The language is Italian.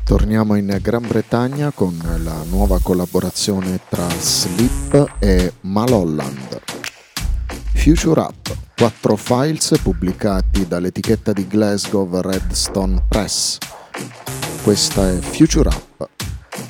Torniamo in Gran Bretagna con la nuova collaborazione tra Sleep e Malholland. Future Up, 4 files pubblicati dall'etichetta di Glasgow Redstone Press. Questa è Future Up,